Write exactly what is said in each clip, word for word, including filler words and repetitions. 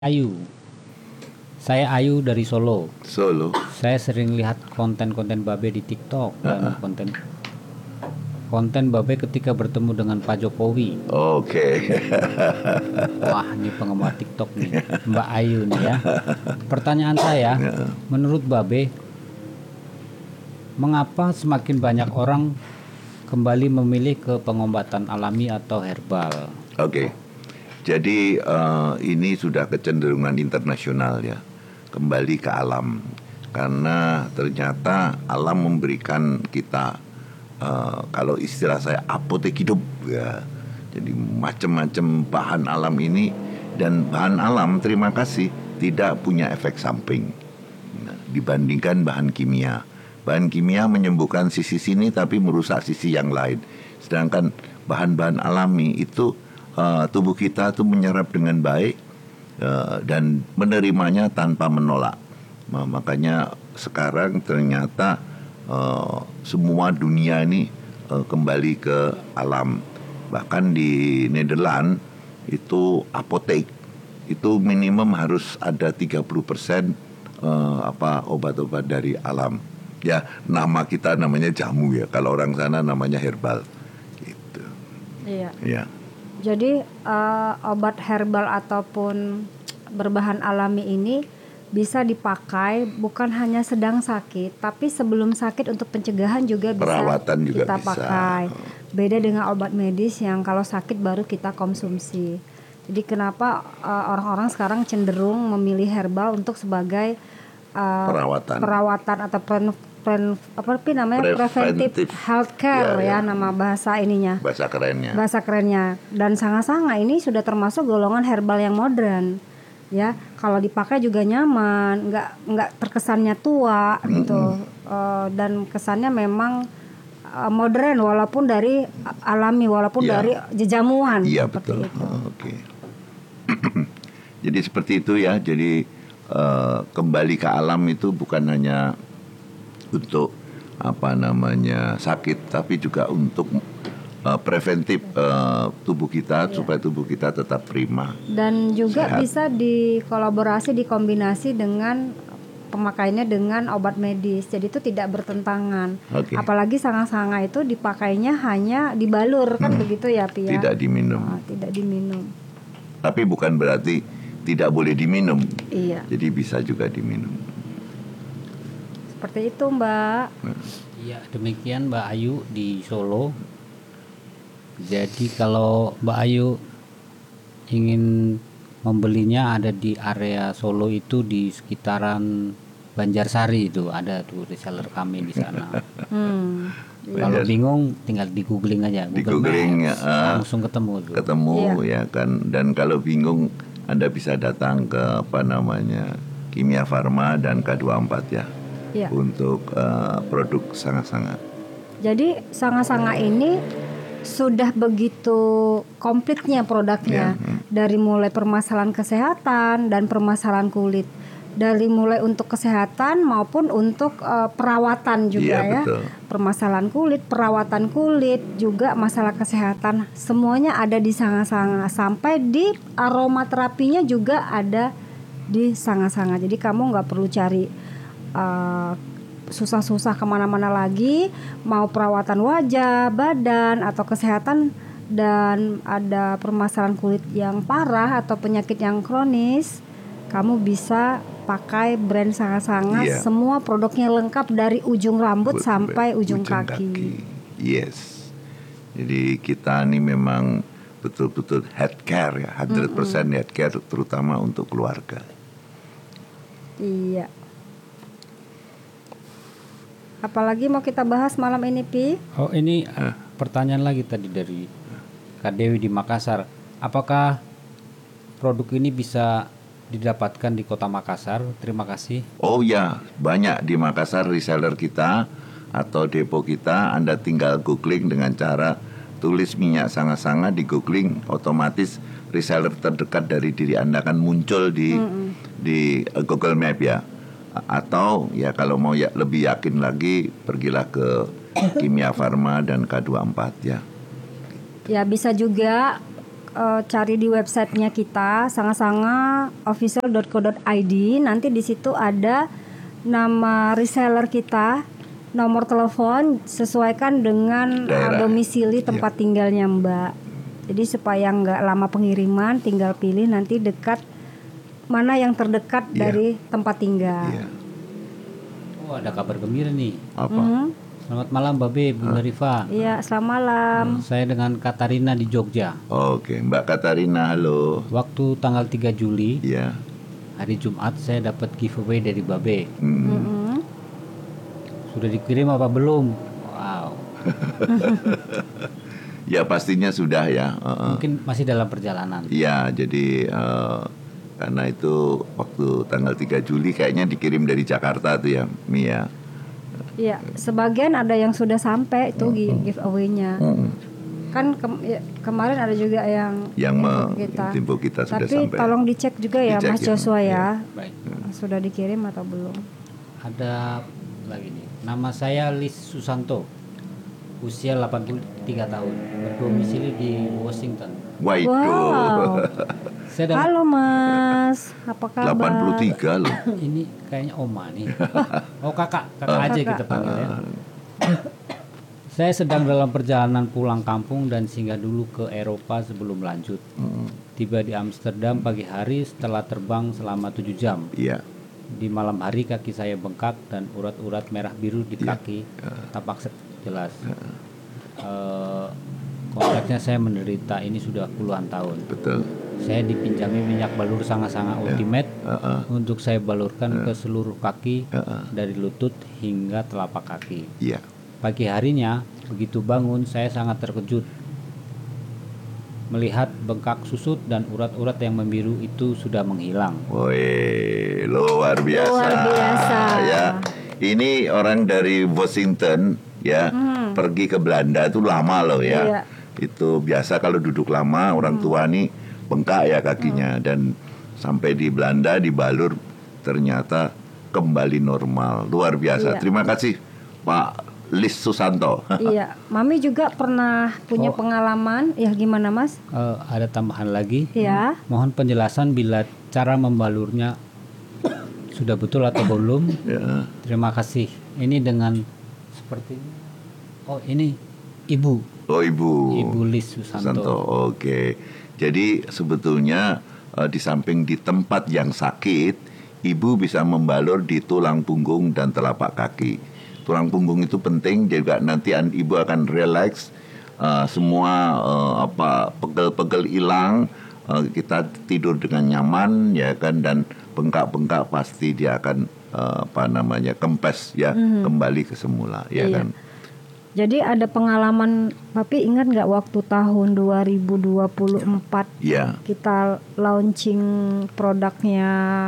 Ayu. Saya Ayu dari Solo. Solo. Saya sering lihat konten-konten Babe di TikTok dan Uh-uh. konten konten Babe ketika bertemu dengan Pak Jokowi. Oke. Wah, ini penggemar TikTok nih, Mbak Ayu nih ya. Pertanyaan saya, menurut Babe, mengapa semakin banyak orang kembali memilih ke pengobatan alami atau herbal? Oke. Jadi uh, ini sudah kecenderungan internasional ya, kembali ke alam, karena ternyata alam memberikan kita uh, kalau istilah saya apotek hidup ya. Jadi macam-macam bahan alam ini, dan bahan alam terima kasih tidak punya efek samping nah, dibandingkan bahan kimia. Bahan kimia menyembuhkan sisi sini tapi merusak sisi yang lain. Sedangkan bahan-bahan alami itu Uh, tubuh kita tuh menyerap dengan baik uh, dan menerimanya tanpa menolak. Nah, makanya sekarang ternyata uh, semua dunia ini uh, kembali ke alam. Bahkan di Nederland itu apotek itu minimum harus ada tiga puluh persen uh, apa obat-obat dari alam. Ya, nama kita namanya jamu ya. Kalau orang sana namanya herbal. Gitu. Iya. Ya. Jadi uh, obat herbal ataupun berbahan alami ini bisa dipakai bukan hanya sedang sakit, tapi sebelum sakit untuk pencegahan juga bisa perawatan juga kita bisa pakai. Beda dengan obat medis yang kalau sakit baru kita konsumsi. Jadi kenapa uh, orang-orang sekarang cenderung memilih herbal untuk sebagai uh, perawatan perawatan atau pre, pre, apa sih namanya preventive healthcare ya, ya, ya nama bahasa ininya. Bahasa kerennya. Bahasa kerennya. Dan sanga-sanga ini sudah termasuk golongan herbal yang modern. Ya, kalau dipakai juga nyaman, nggak nggak terkesannya tua mm-hmm. gitu. Uh, dan kesannya memang uh, modern walaupun dari alami, walaupun ya. Dari jejamuan. Iya betul. Itu. Oh, oke. Okay. Jadi seperti itu ya. Jadi uh, kembali ke alam itu bukan hanya untuk apa namanya sakit, tapi juga untuk uh, preventif uh, tubuh kita yeah. supaya tubuh kita tetap prima. Dan juga sehat. Bisa dikolaborasi, dikombinasi dengan pemakaiannya dengan obat medis. Jadi itu tidak bertentangan. Okay. Apalagi sanga-sanga itu dipakainya hanya dibalur kan hmm. begitu ya, Pia? Tidak diminum. Oh, tidak diminum. Tapi bukan berarti tidak boleh diminum. Iya. Jadi bisa juga diminum. Seperti itu, Mbak. Iya, demikian Mbak Ayu di Solo. Jadi kalau Mbak Ayu ingin membelinya ada di area Solo itu di sekitaran Banjarsari itu ada tuh reseller kami di sana. Hmm. Kalau bingung tinggal di googling aja, di Google googling Maps, ya, langsung ketemu tuh. Ketemu iya. ya kan. Dan kalau bingung Anda bisa datang ke apa namanya Kimia Farma dan K dua puluh empat ya. Ya. Untuk uh, produk sanga-sanga. Jadi sanga-sanga ini sudah begitu komplitnya produknya, ya. hmm. Dari mulai permasalahan kesehatan dan permasalahan kulit, dari mulai untuk kesehatan maupun untuk uh, perawatan juga ya, betul. Permasalahan kulit, perawatan kulit juga masalah kesehatan, semuanya ada di sanga-sanga. Sampai di aromaterapinya juga ada di sanga-sanga. Jadi kamu nggak perlu cari Uh, susah-susah kemana-mana lagi, mau perawatan wajah, badan atau kesehatan dan ada permasalahan kulit yang parah atau penyakit yang kronis, kamu bisa pakai brand sanga-sanga. Yeah. Semua produknya lengkap dari ujung rambut But, sampai ujung, ujung kaki. kaki. Yes. Jadi kita ini memang betul-betul head care ya, seratus persen mm-hmm. head care terutama untuk keluarga. Iya. Apalagi mau kita bahas malam ini, Pi? Oh, ini uh, pertanyaan lagi tadi dari Kak Dewi di Makassar. Apakah produk ini bisa didapatkan di Kota Makassar? Terima kasih. Oh ya, banyak di Makassar reseller kita atau depo kita. Anda tinggal googling dengan cara tulis minyak sanga-sanga di googling, otomatis reseller terdekat dari diri Anda akan muncul di mm-hmm. di uh, Google Map ya. Atau ya kalau mau ya lebih yakin lagi pergilah ke Kimia Farma dan K dua puluh empat ya. Ya bisa juga uh, cari di websitenya kita sanga-sanga official dot co dot i d. Nanti di situ ada nama reseller kita, nomor telepon, sesuaikan dengan uh, domisili tempat ya. tinggalnya Mbak. Jadi supaya nggak lama pengiriman, tinggal pilih nanti dekat mana yang terdekat ya. dari tempat tinggal. Ya. Oh, ada kabar gembira nih. Apa? Mm-hmm. Selamat malam Babe, Bunda huh? Rifa. Iya, selamat malam. Hmm, saya dengan Katarina di Jogja. Oke, Mbak Katarina, halo. Waktu tanggal tiga Juli, ya. hari Jumat, saya dapat giveaway dari Babe. Hmm. Mm-hmm. Sudah dikirim apa belum? Wow. Ya pastinya sudah ya. Uh-uh. Mungkin masih dalam perjalanan. Iya, jadi uh, karena itu waktu tanggal tiga Juli kayaknya dikirim dari Jakarta tuh ya, Mia. Iya, sebagian ada yang sudah sampai itu uh-uh. giveaway-nya. Uh-uh. Kan ke- ya, kemarin ada juga yang yang info kita. Info kita sudah Tapi sampai. tolong dicek juga ya dicek Mas Joshua ya. ya. Baik. Sudah dikirim atau belum? Ada lagi nih. Nama saya Lis Susanto. Usia delapan puluh tiga tahun. Berdomisili di Washington. Wah itu. Wow. Saya dalam, Halo Mas, apa kabar? delapan puluh tiga loh. Ini kayaknya oma nih. Oh kakak, kakak Uh, aja kakak. kita panggil ya. Saya sedang dalam perjalanan pulang kampung dan singgah dulu ke Eropa sebelum lanjut. Mm. Tiba di Amsterdam pagi hari setelah terbang selama tujuh jam. Iya. Di malam hari kaki saya bengkak dan urat-urat merah biru di Iya. kaki Uh. tampak jelas. Uh. Uh, konteksnya saya menderita ini sudah puluhan tahun. Betul. Saya dipinjami minyak balur sanga-sanga Ya. ultimate Uh-uh. untuk saya balurkan Ya. ke seluruh kaki Uh-uh. dari lutut hingga telapak kaki. Iya. Pagi harinya begitu bangun saya sangat terkejut melihat bengkak susut dan urat-urat yang membiru itu sudah menghilang. Woi, luar biasa. Luar biasa. Ya. Ini orang dari Washington ya, Hmm. pergi ke Belanda itu lama loh ya. Iya. Itu biasa kalau duduk lama orang tua nih bengkak ya kakinya Hmm. dan sampai di Belanda dibalur ternyata kembali normal. Luar biasa. Iya. Terima kasih Pak Lis Susanto. Iya, Mami juga pernah punya Oh. pengalaman. Ya gimana Mas? Eh, ada tambahan lagi. Ya. Mohon penjelasan bila cara membalurnya sudah betul atau belum. Ya. Terima kasih. Ini dengan seperti ini. Oh ini Ibu. Oh Ibu. Ibu Lis Susanto. Susanto. Oke. Jadi sebetulnya uh, di samping di tempat yang sakit, ibu bisa membalur di tulang punggung dan telapak kaki. Tulang punggung itu penting, juga nanti ibu akan relax, uh, semua uh, apa pegel-pegel hilang, uh, kita tidur dengan nyaman ya kan, dan bengkak-bengkak pasti dia akan uh, apa namanya kempes ya, mm-hmm. kembali ke semula ya Iya. kan. Jadi ada pengalaman, Papi ingat nggak waktu tahun dua ribu dua puluh empat Ya. kita launching produknya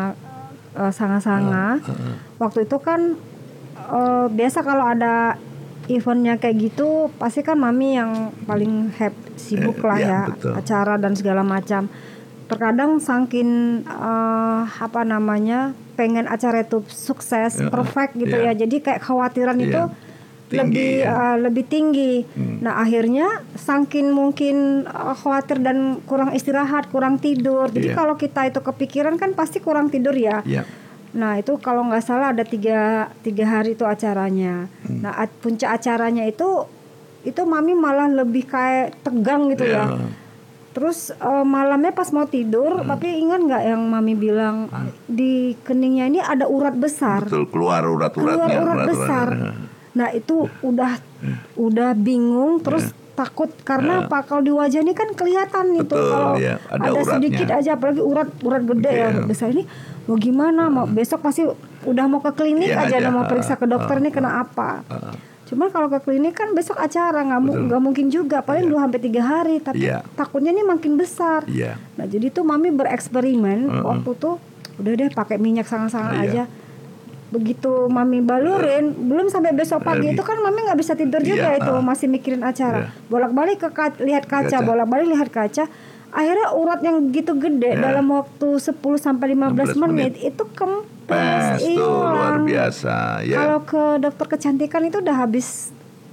uh, Sanga-Sanga. Uh, uh, uh. Waktu itu kan uh, biasa kalau ada eventnya kayak gitu, pasti kan Mami yang paling happy, sibuk Eh, lah ya, ya, betul. acara dan segala macam. Terkadang saking uh, apa namanya pengen acara itu sukses, Ya, perfect gitu ya. ya. Jadi kayak khawatiran Ya. itu Tinggi, lebih ya. uh, lebih tinggi. Hmm. Nah akhirnya saking mungkin uh, khawatir dan kurang istirahat, kurang tidur. Jadi Iya. kalau kita itu kepikiran kan pasti kurang tidur ya. Ya. Nah itu kalau nggak salah ada tiga tiga hari itu acaranya. Hmm. Nah at- puncak acaranya itu itu Mami malah lebih kayak tegang gitu ya. Ya. Terus uh, malamnya pas mau tidur, Hmm. tapi ingat nggak yang Mami bilang di keningnya ini ada urat besar. Betul, keluar urat-uratnya. Keluar urat urat-uratnya. besar. Nah itu udah udah bingung, terus takut karena apa? Kalau di wajah ini kan kelihatan itu Betul, kalau ya, ada ada, uratnya. sedikit aja, apalagi urat urat gede Oke, ya ya. besar ini. Mau gimana? Mau besok pasti udah mau ke klinik Iya aja, aja. udah mau periksa ke dokter Ah, nih kena apa? ah. Cuma kalau ke klinik kan besok acara, nggak mu- Betul. nggak mungkin juga, paling dua sampai tiga hari. Tapi Iya. takutnya nih makin besar. Iya. Nah jadi tuh Mami bereksperimen Mm-mm. waktu tuh udah deh pakai minyak Sanga-Sanga Iya. aja. Begitu Mami balurin, belum sampai besok pagi Lagi. itu kan Mami nggak bisa tidur juga Iya, itu, ah. masih mikirin acara. Iya. Bolak-balik ke ka- lihat kaca, Kaca. bolak-balik lihat kaca. Akhirnya urat yang gitu gede Iya. dalam waktu sepuluh sampai lima belas 15 menit, menit. itu kempes Pes tuh luar hilang. biasa ya. Kalau ke dokter kecantikan itu udah habis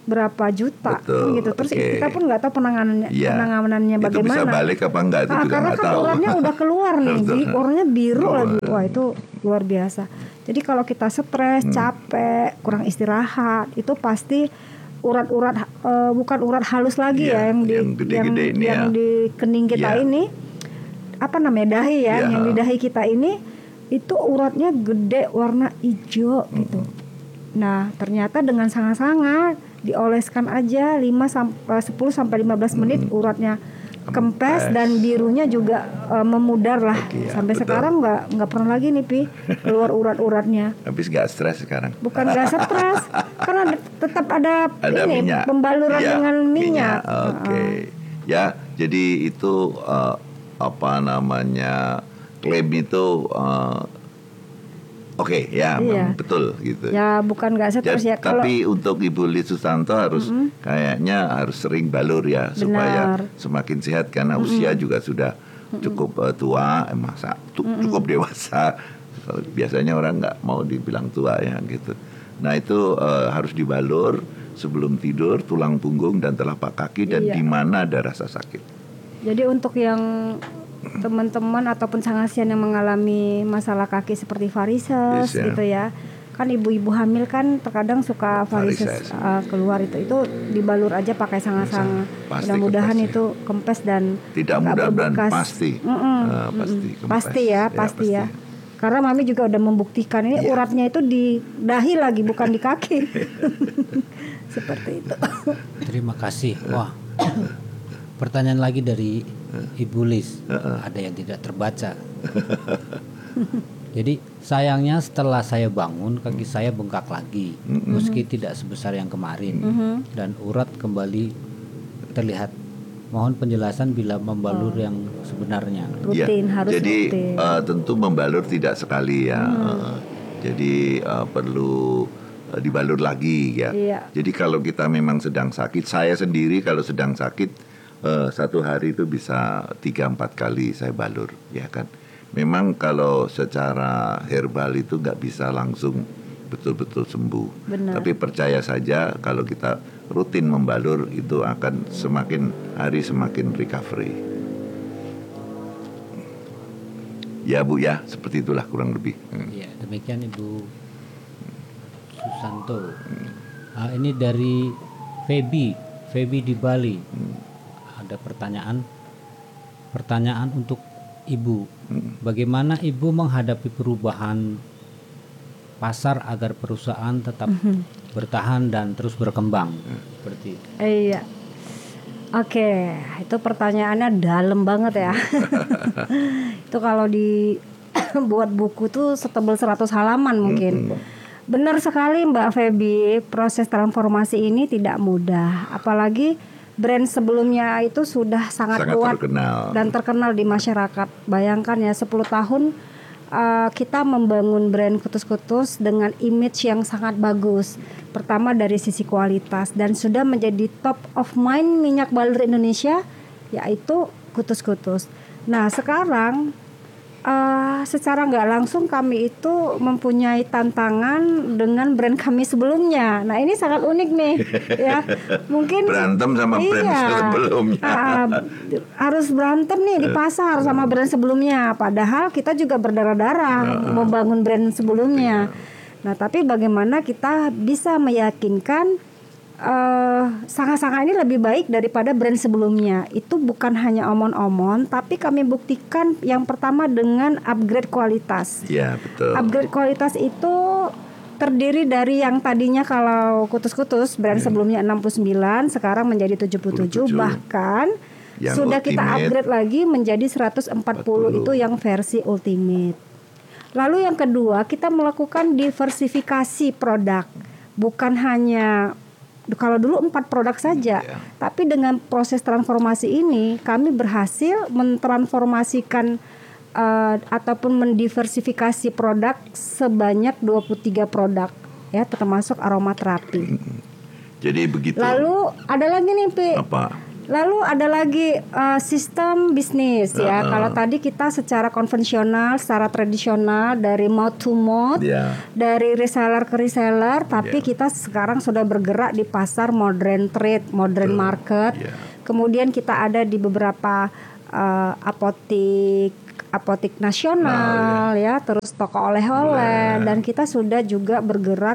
berapa juta Betul, gitu. Terus oke. kita pun nggak tahu penanganannya Iya. penanganannya Itu bagaimana. bisa balik apa enggak itu Ah, juga karena nggak kan tahu. uratnya udah keluar nih, Betul. Bi. Warnanya biru Keluar. lagi. Wah, itu luar biasa. Jadi kalau kita stres, Hmm. capek, kurang istirahat, itu pasti urat-urat eh, bukan urat halus lagi Iya, ya yang di yang gede-gede yang, ini yang ya. di kening kita Iya. ini apa namanya dahi ya, Iya. yang di dahi kita ini itu uratnya gede warna hijau gitu. Nah, ternyata dengan sangat-sangat dioleskan aja lima sampai sepuluh sampai lima belas menit uratnya kempes Kempes. dan birunya juga eh, memudar lah. Oke, ya, Sampai betul. sekarang nggak nggak pernah lagi nih Pi keluar urat-uratnya. Habis nggak stres sekarang. Bukan gak stres, karena tetap ada, Ada ini minyak. pembaluran Ya, dengan minyak. Oke. Ya, jadi itu eh, apa namanya klaim itu eh, oke ya, Iya. memang betul gitu. Ya bukan gak stres Jadi, ya kalau tapi untuk Ibu Lis Susanto harus kayaknya harus sering balur ya supaya Benar. semakin sehat karena usia juga sudah cukup eh, tua, eh, masa tu- cukup dewasa. Kalau biasanya orang nggak mau dibilang tua ya gitu. Nah itu eh, harus dibalur sebelum tidur tulang punggung dan telapak kaki dan Iya. di mana ada rasa sakit. Jadi untuk yang teman-teman ataupun sangasian yang mengalami masalah kaki seperti varises Yes, ya. gitu ya, kan ibu-ibu hamil kan terkadang suka varises Varises. uh, keluar itu itu dibalur aja pakai sanga-sanga. Pasti Mudah-mudahan kempes ya. itu kempes dan Tidak nggak mudah dan berbekas. pasti. Mm-mm, Eh, mm-mm. pasti kempes. Pasti ya, Ya, pasti pasti. ya. Karena mami juga udah membuktikan ini Iya. uratnya itu di dahi lagi bukan di kaki. Seperti itu. Terima kasih. Wah. Pertanyaan lagi dari Ibu Lis. Ada yang tidak terbaca. Jadi sayangnya setelah saya bangun kaki saya bengkak lagi, meski tidak sebesar yang kemarin, dan urat kembali terlihat. Mohon penjelasan bila membalur yang sebenarnya. Rutin Ya, harus jadi rutin. eh, tentu membalur tidak sekali ya. Eh, jadi eh, perlu eh, dibalur lagi ya. Iya. Jadi kalau kita memang sedang sakit, saya sendiri kalau sedang sakit eh, satu hari itu bisa tiga empat kali saya balur, ya kan. Memang kalau secara herbal itu nggak bisa langsung betul-betul sembuh. Benar. Tapi percaya saja kalau kita rutin membalur itu akan semakin hari semakin recovery. Ya Bu ya, seperti itulah kurang lebih. Hmm. Ya, demikian Ibu Susanto. Ah, ini dari Feby, Feby di Bali. Ada pertanyaan, pertanyaan untuk Ibu. Bagaimana Ibu menghadapi perubahan pasar agar perusahaan tetap bertahan dan terus berkembang? Seperti itu. Iya. Oke, itu pertanyaannya dalam banget ya. Itu kalau dibuat buku tuh setebal seratus halaman mungkin. Benar sekali Mbak Feby, proses transformasi ini tidak mudah. Apalagi brand sebelumnya itu sudah sangat, Sangat kuat terkenal. dan terkenal di masyarakat. Bayangkan ya sepuluh tahun uh, kita membangun brand Kutus-Kutus dengan image yang sangat bagus. Pertama dari sisi kualitas dan sudah menjadi top of mind minyak balur Indonesia, yaitu Kutus-Kutus. Nah sekarang uh, secara nggak langsung kami itu mempunyai tantangan dengan brand kami sebelumnya. Nah ini sangat unik nih, ya mungkin Berantem sama brand sebelumnya. uh, harus berantem nih di pasar sama brand sebelumnya. Padahal kita juga berdarah-darah membangun brand sebelumnya. Nah tapi bagaimana kita bisa meyakinkan uh, Sanga-Sanga ini lebih baik daripada brand sebelumnya. Itu bukan hanya omon-omon, tapi kami buktikan yang pertama dengan upgrade kualitas. Ya betul. Upgrade kualitas itu terdiri dari yang tadinya kalau Kutus-Kutus brand sebelumnya enam puluh sembilan sekarang menjadi tujuh puluh tujuh, bahkan Yang sudah kita ultimate upgrade lagi menjadi seratus empat puluh itu yang versi ultimate. Lalu yang kedua, kita melakukan diversifikasi produk. Bukan hanya kalau dulu empat produk saja, Yeah. tapi dengan proses transformasi ini kami berhasil mentransformasikan uh, ataupun mendiversifikasi produk sebanyak dua puluh tiga produk ya, termasuk aromaterapi. Jadi begitu. Lalu ada lagi nih Pi. Apa? Lalu ada lagi uh, sistem bisnis ya. Uh-uh. Kalau tadi kita secara konvensional, secara tradisional dari mouth to mouth, Yeah. dari reseller ke reseller, tapi Yeah. kita sekarang sudah bergerak di pasar modern trade, modern Betul. market. Yeah. Kemudian kita ada di beberapa uh, apotik apotik nasional, Nah, ya, terus toko oleh-oleh, Boleh. dan kita sudah juga bergerak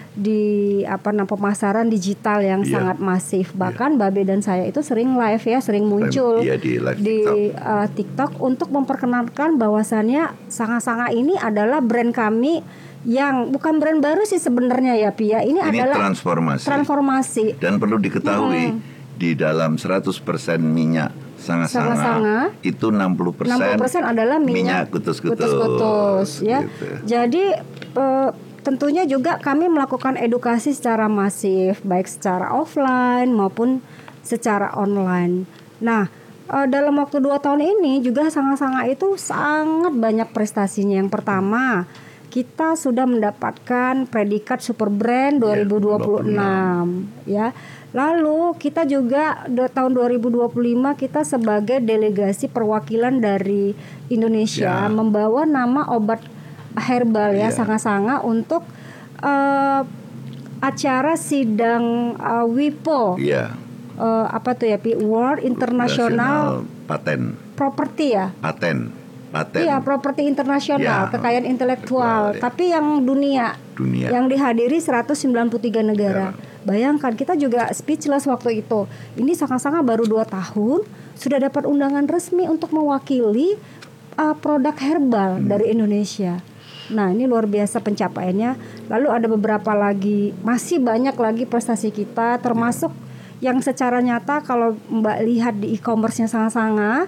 di apa namanya pemasaran digital yang Iya. sangat masif. Bahkan Babe dan saya itu sering live ya, sering muncul Iya, di live di TikTok. uh, TikTok untuk memperkenalkan bahwasannya Sanga-Sanga ini adalah brand kami yang bukan brand baru sih sebenarnya ya Pia. Ini, Ini adalah transformasi. transformasi. Dan perlu diketahui di dalam seratus persen minyak Sanga-Sanga, Sanga-Sanga itu enam puluh persen enam puluh persen adalah minyak, kutus-kutus. kutus-kutus, ya. Gitu. Jadi eh, tentunya juga kami melakukan edukasi secara masif, baik secara offline maupun secara online. Nah, eh, dalam waktu dua tahun ini juga Sanga-Sanga itu sangat banyak prestasinya. Yang pertama, kita sudah mendapatkan predikat Super Brand dua ribu dua puluh enam, ya. Lalu kita juga do, tahun dua ribu dua puluh lima kita sebagai delegasi perwakilan dari Indonesia Ya. membawa nama obat herbal ya Ya. Sanga-Sanga untuk uh, acara sidang uh, WIPO. Iya. Uh, apa tuh ya Pi? World International National Paten. Property ya? Paten. Paten. Iya, properti internasional, Ya. kekayaan intelektual, Intelektual, ya. tapi yang dunia, Dunia. yang dihadiri seratus sembilan puluh tiga negara. Bayangkan, kita juga speechless waktu itu. Ini Sanga-Sanga baru dua tahun sudah dapat undangan resmi untuk mewakili uh, produk herbal Hmm. dari Indonesia. Nah, ini luar biasa pencapaiannya. Lalu ada beberapa lagi, masih banyak lagi prestasi kita, termasuk yang secara nyata kalau Mbak lihat di e-commerce-nya Sanga-Sanga,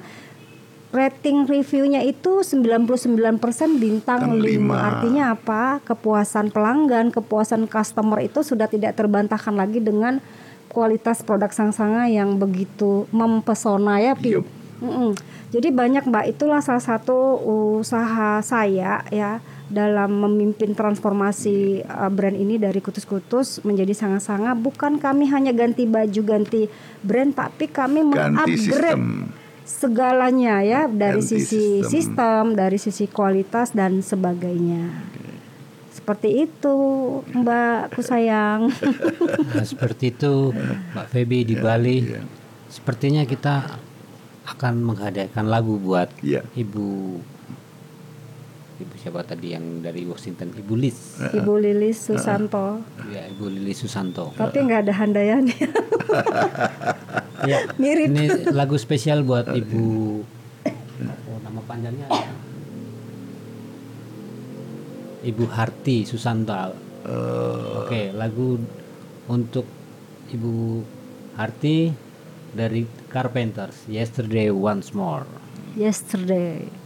rating reviewnya itu sembilan puluh sembilan persen bintang Bintang lima. lima. Artinya apa? Kepuasan pelanggan, kepuasan customer itu sudah tidak terbantahkan lagi dengan kualitas produk Sanga-Sanga yang begitu mempesona ya Pi. Yup. Mm-mm. Jadi banyak Mbak, itulah salah satu usaha saya ya dalam memimpin transformasi uh, brand ini dari kutus-kutus menjadi Sanga-Sanga. Bukan kami hanya ganti baju, ganti brand, tapi kami Ganti mengupgrade sistem. segalanya ya, dari Ganti sisi sistem. sistem. dari sisi kualitas dan sebagainya. Seperti itu, Mbakku sayang. Nah, seperti itu Mbak Feby di Bali. iya. Sepertinya kita akan menghadiahkan lagu buat Iya. Ibu Ibu siapa tadi yang dari Washington, Ibu Liz. Ibu Lilis Susanto. Ya, Ibu Lilis Susanto. Tapi nggak ada handayani. Ya, Mirip. ini lagu spesial buat Ibu. Oh, nama panjangnya apa? Ibu Harti Susanto. Oke, lagu untuk Ibu Harti dari Carpenters, Yesterday Once More. Yesterday.